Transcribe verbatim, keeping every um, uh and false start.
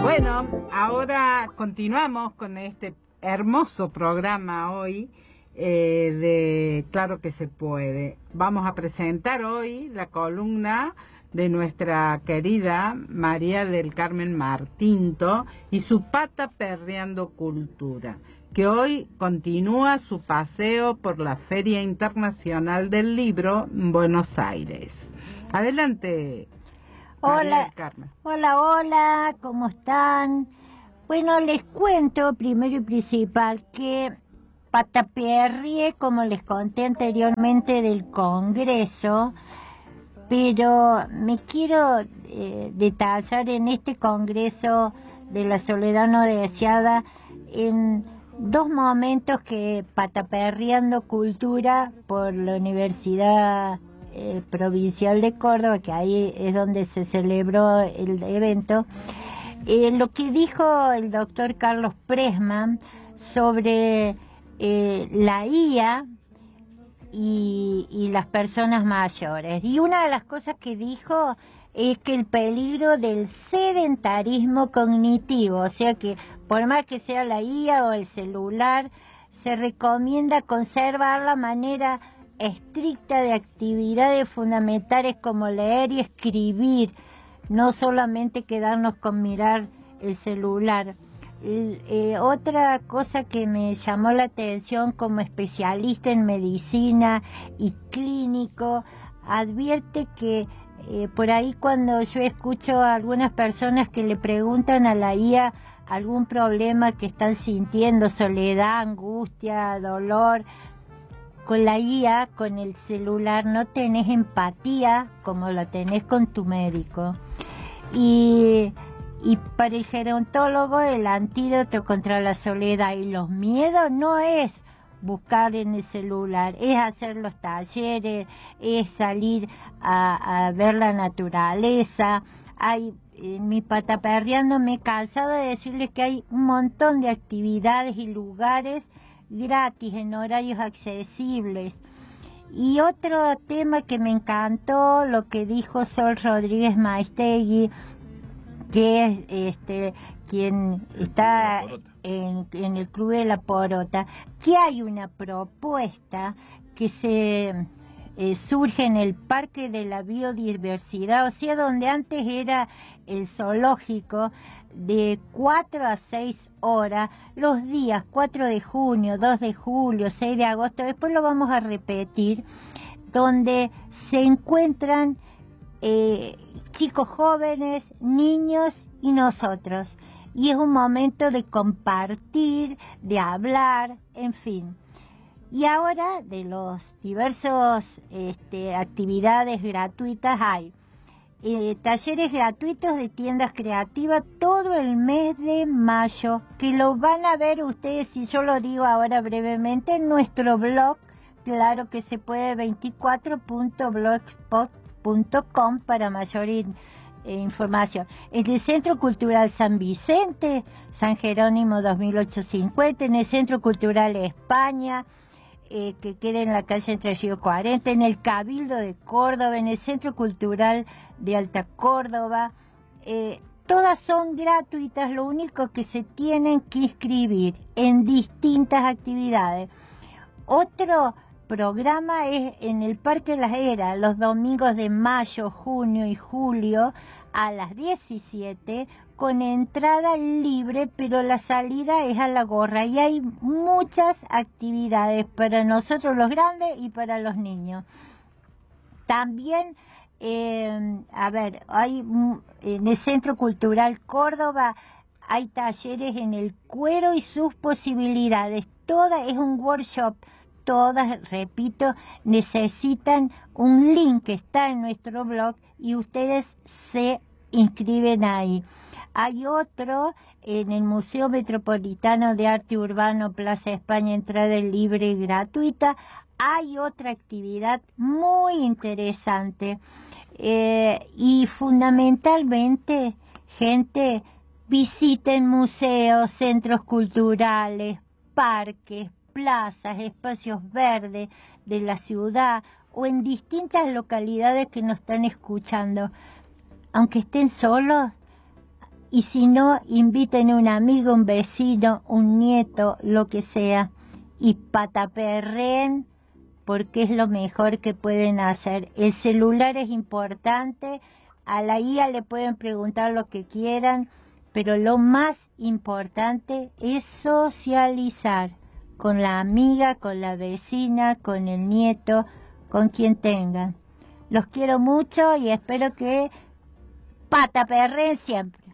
Bueno, ahora continuamos con este hermoso programa hoy eh, de Claro que se puede. Vamos a presentar hoy la columna de nuestra querida María del Carmen Martinto y su Pata Perreando Cultura, que hoy continúa su paseo por la Feria Internacional del Libro en Buenos Aires. Adelante. Hola, hola, hola, ¿cómo están? Bueno, les cuento primero y principal que pataperrié, como les conté anteriormente, del Congreso, pero me quiero eh, detallar en este Congreso de la Soledad No Deseada en dos momentos que pataperreando cultura por la Universidad Eh, provincial de Córdoba, que ahí es donde se celebró el evento, eh, lo que dijo el doctor Carlos Pressman sobre eh, la I A y, y las personas mayores. Y una de las cosas que dijo es que el peligro del sedentarismo cognitivo, o sea que por más que sea la I A o el celular, se recomienda conservar la manera estricta de actividades fundamentales como leer y escribir, no solamente quedarnos con mirar el celular. Eh, otra cosa que me llamó la atención como especialista en medicina y clínico, advierte que eh, por ahí cuando yo escucho a algunas personas que le preguntan a la I A algún problema que están sintiendo, soledad, angustia, dolor, con la I A, con el celular, no tenés empatía como la tenés con tu médico. Y, y para el gerontólogo, el antídoto contra la soledad y los miedos no es buscar en el celular, es hacer los talleres, es salir a, a ver la naturaleza. Hay, en mi pataperreando me he cansado de decirles que hay un montón de actividades y lugares gratis, en horarios accesibles. Y otro tema que me encantó, lo que dijo Sol Rodríguez Maistegui, que es este quien está en, en el Club de la Porota, que hay una propuesta que se eh, surge en el Parque de la Biodiversidad, o sea, donde antes era el zoológico, de cuatro a seis horas, los días cuatro de junio, dos de julio, seis de agosto, después lo vamos a repetir, donde se encuentran eh, chicos jóvenes, niños y nosotros. Y es un momento de compartir, de hablar, en fin. Y ahora, de los diversos este, actividades gratuitas, hay Eh, talleres gratuitos de tiendas creativas todo el mes de mayo, que lo van a ver ustedes, si yo lo digo ahora brevemente, en nuestro blog, claro que se puede, veinticuatro punto blogspot punto com para mayor in, eh, información. En el Centro Cultural San Vicente, San Jerónimo dos mil ochocientos cincuenta, en el Centro Cultural España, Eh, que queda en la calle Entre Ríos cuarenta, en el Cabildo de Córdoba, en el Centro Cultural de Alta Córdoba. Eh, todas son gratuitas, lo único que se tienen que inscribir en distintas actividades. Otro programa es en el Parque Las Heras, los domingos de mayo, junio y julio a las diecisiete, con entrada libre, pero la salida es a la gorra, y hay muchas actividades para nosotros los grandes y para los niños. También, eh, a ver, hay en el Centro Cultural Córdoba hay talleres en el cuero y sus posibilidades. Toda es un workshop. Todas, repito, necesitan un link que está en nuestro blog y ustedes se inscriben ahí. Hay otro en el Museo Metropolitano de Arte Urbano, Plaza España, entrada libre y gratuita. Hay otra actividad muy interesante eh, y fundamentalmente, gente, visiten museos, centros culturales, parques, plazas, espacios verdes de la ciudad o en distintas localidades que nos están escuchando. Aunque estén solos, Y si no, inviten a un amigo, un vecino, un nieto, lo que sea, y pataperren, porque es lo mejor que pueden hacer. El celular es importante, a la I A le pueden preguntar lo que quieran, pero lo más importante es socializar con la amiga, con la vecina, con el nieto, con quien tengan. Los quiero mucho y espero que pataperren siempre.